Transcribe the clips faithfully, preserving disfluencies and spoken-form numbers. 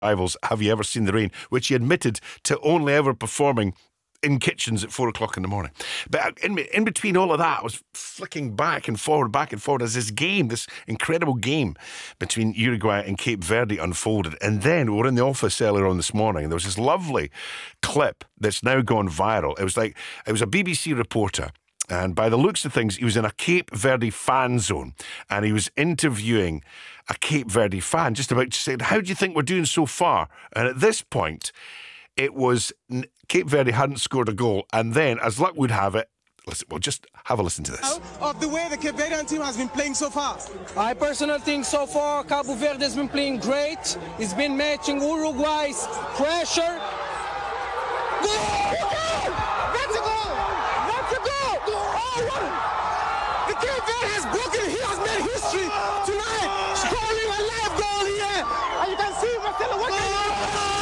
Rivals, Have You Ever Seen the Rain, which he admitted to only ever performing in kitchens at four o'clock in the morning. But in, in between all of that, I was flicking back and forward, back and forward as this game, this incredible game between Uruguay and Cape Verde unfolded. And then we were in the office earlier on this morning, and there was this lovely clip that's now gone viral. It was like, it was a B B C reporter, and by the looks of things, he was in a Cape Verde fan zone, and he was interviewing a Cape Verde fan, just about to say, how do you think we're doing so far? And at this point, it was Cape Verde hadn't scored a goal, and then, as luck would have it, listen, well, just have a listen to this. Of the way the Cape Verdean team has been playing so far. I personally think so far Cabo Verde has been playing great. It's been matching Uruguay's pressure. Goal! That's a goal! That's a goal! Oh, what? The Cape Verde has broken. He has made history tonight, scoring a live goal here. And you can see Marcelo. What can you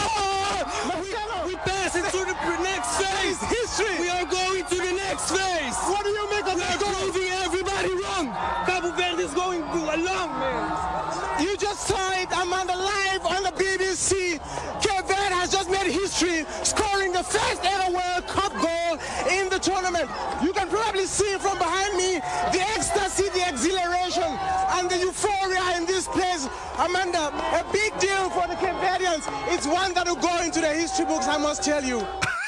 We pass into the next phase. History. We are going to the next phase. What do you make of that goal? Proving everybody wrong. Cabo Verde is going along, man. You just saw it, Amanda, live on the B B C. Cape Verde has just made history, scoring the first ever World Cup goal in the tournament. You can probably see from behind me the ecstasy, the exhilaration, and the euphoria in this place. Amanda, a big deal for the Cape Verdeans. It's one that will go into the history books, I must tell you.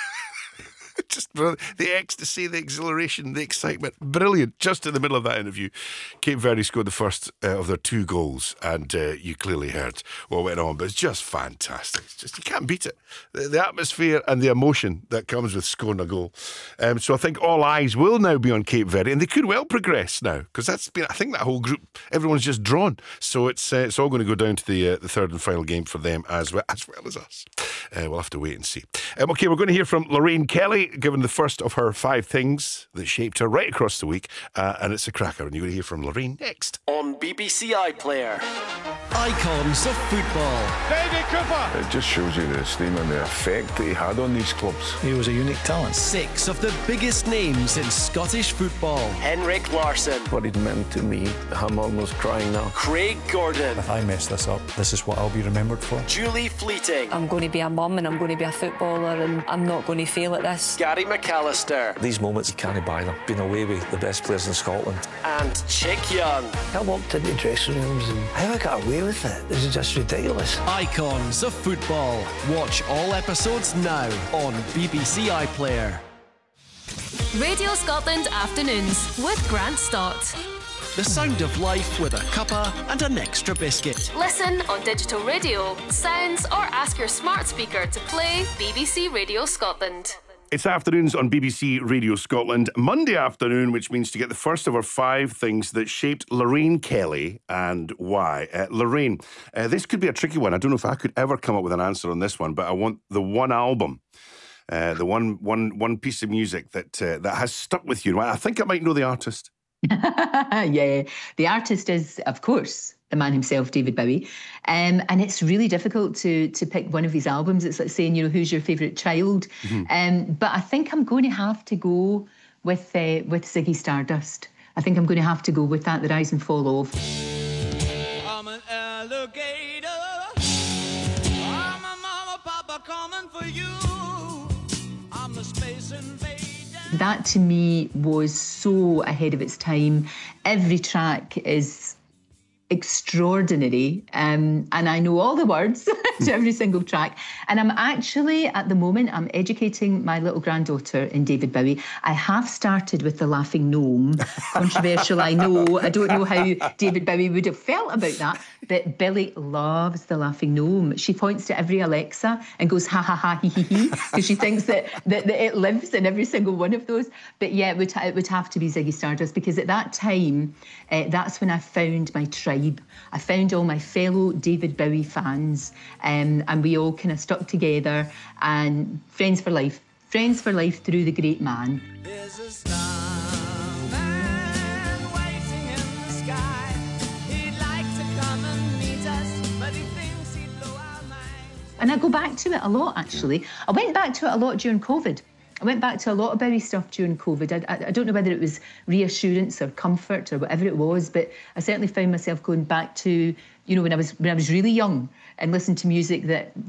Just brilliant. The ecstasy, the exhilaration, the excitement. Brilliant. Just in the middle of that interview, Cape Verde scored the first uh, of their two goals, and uh, you clearly heard what went on, but it's just fantastic. It's just, you can't beat it. The, the atmosphere and the emotion that comes with scoring a goal. Um, so I think all eyes will now be on Cape Verde, and they could well progress now, because that's been, I think that whole group, everyone's just drawn. So it's uh, it's all going to go down to the uh, the third and final game for them as well as, well as us. Uh, we'll have to wait and see. Um, okay, we're going to hear from Lorraine Kelly, given the first of her five things that shaped her right across the week, uh, and it's a cracker, and you're going to hear from Lorraine next. On B B C iPlayer. Icons of football. David Cooper. It just shows you the esteem and the effect that he had on these clubs. He was a unique talent. Six of the biggest names in Scottish football. Henrik Larsson. What it meant to me, I'm almost crying now. Craig Gordon. If I mess this up, this is what I'll be remembered for. Julie Fleeting. I'm going to be a mum and I'm going to be a footballer and I'm not going to fail at this. Gary McAllister. These moments, you can't buy them. Been away with the best players in Scotland. And Chick Young. I walked into dressing rooms and how I got away with it. This is just ridiculous. Icons of football. Watch all episodes now on B B C iPlayer. Radio Scotland Afternoons with Grant Stott. The sound of life with a cuppa and an extra biscuit. Listen on digital radio, sounds, or ask your smart speaker to play B B C Radio Scotland. It's afternoons on B B C Radio Scotland, Monday afternoon, which means to get the first of our five things that shaped Lorraine Kelly and why. Uh, Lorraine, uh, this could be a tricky one. I don't know if I could ever come up with an answer on this one, but I want the one album, uh, the one one one piece of music that uh, that has stuck with you. I think I might know the artist. Yeah, the artist is, of course, the man himself, David Bowie. Um, and it's really difficult to to pick one of his albums. It's like saying, you know, who's your favourite child? Mm-hmm. Um, but I think I'm going to have to go with uh, with Ziggy Stardust. I think I'm going to have to go with that, The Rise and Fall of. I'm an alligator. I'm a mama, papa coming for you. I'm the space invader. That to me was so ahead of its time. Every track is extraordinary, um, and I know all the words to every single track. And I'm actually, at the moment, I'm educating my little granddaughter in David Bowie. I have started with The Laughing Gnome. Controversial, I know. I don't know how David Bowie would have felt about that, but Billy loves The Laughing Gnome. She points to every Alexa and goes, ha ha ha, he he he, because she thinks that, that, that it lives in every single one of those. But yeah, it would, it would have to be Ziggy Stardust, because at that time, uh, that's when I found my tribe. I found all my fellow David Bowie fans, um, and we all kind of stuck together, and friends for life. Friends for life through the great man. There's a starman waiting in the sky. He'd like to come and meet us, but he thinks he'd blow our minds. And I go back to it a lot, actually. I went back to it a lot during COVID. I went back to a lot of Bowie stuff during COVID. I, I, I don't know whether it was reassurance or comfort or whatever it was, but I certainly found myself going back to, you know, when I was when I was really young and listened to music that